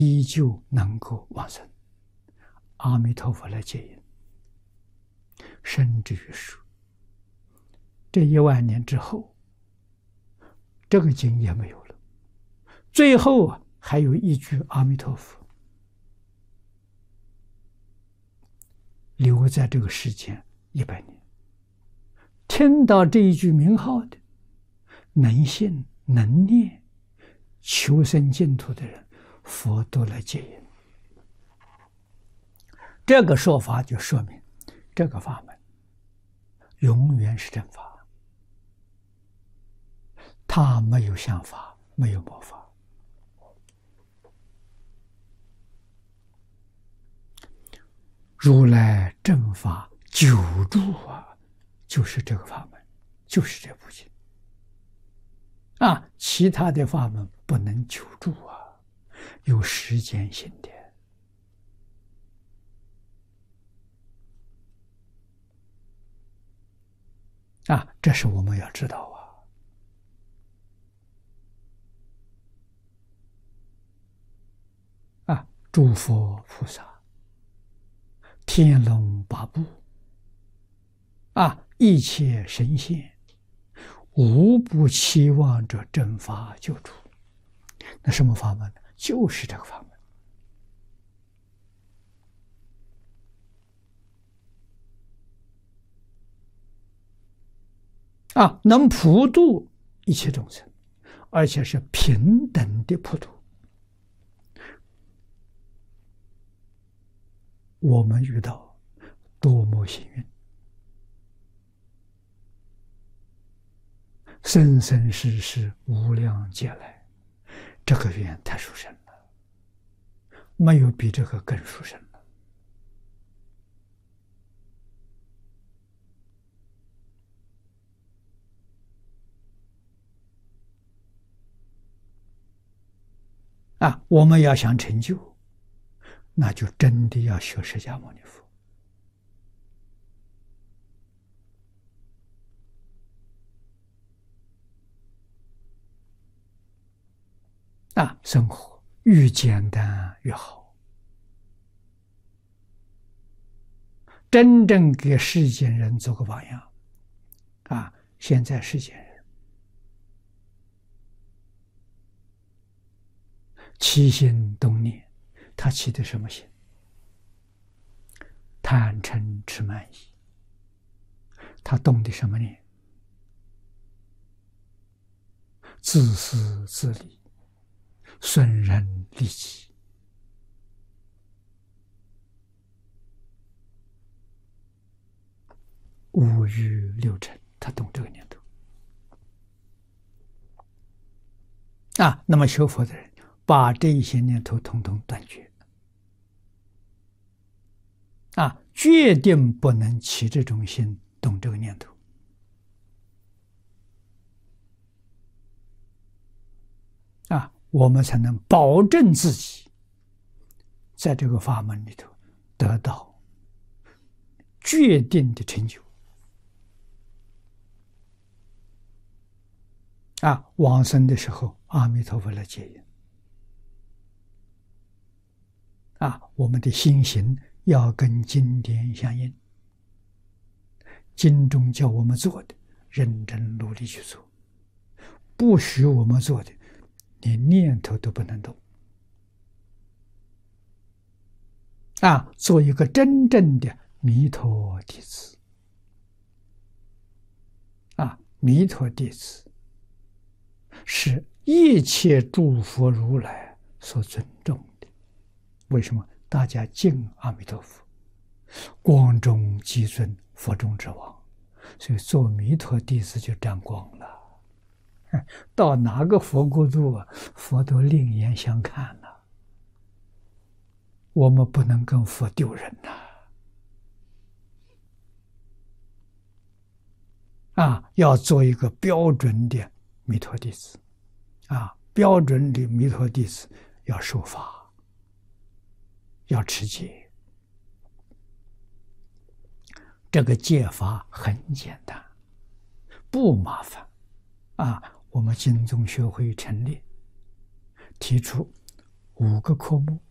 依旧能够往生。阿弥陀佛来接引，甚至于说，这10000年之后，这个经也没有了，最后还有一句阿弥陀佛留在这个世间100年。听到这一句名号的，能信能念求生净土的人，佛都来接引。这个说法就说明这个法门永远是正法，它没有相法，没有魔法。如来正法久住啊，就是这个法门，就是这部经啊，其他的法门不能久住啊，有时间性的啊，这是我们要知道啊！诸佛菩萨、天龙八部啊，一切神仙，无不期望着正法救主。那什么法门呢？就是这个法门啊，能普度一切众生，而且是平等的普度。我们遇到多么幸运，生生世世无量劫来，这个缘太殊胜了，没有比这个更殊胜了啊！我们要想成就，那就真的要学释迦牟尼佛啊！生活越简单越好，真正给世间人做个榜样啊！现在世间人起心动念，他起的什么心？贪嗔痴慢疑。他动的什么念？自私自利，损人利己。五欲六尘，他动这个念头啊！那么学佛的人把这一些念头统统断绝啊，决定不能起这种心，动这个念头啊，我们才能保证自己在这个法门里头得到决定的成就啊！往生的时候，阿弥陀佛来接引啊！我们的心行要跟经典相应，经中叫我们做的，认真努力去做；不许我们做的，连念头都不能动啊！做一个真正的弥陀弟子啊！弥陀弟子是一切诸佛如来所尊重的。为什么？大家敬阿弥陀佛，光中极尊，佛中之王，所以做弥陀弟子就沾光了。到哪个佛国度啊，佛都另眼相看了。我们不能跟佛丢人啊！要做一个标准的弥陀弟子啊！标准的弥陀弟子要受法，要持戒。这个戒法很简单，不麻烦啊！我们经宗学会成立，提出 5个科目，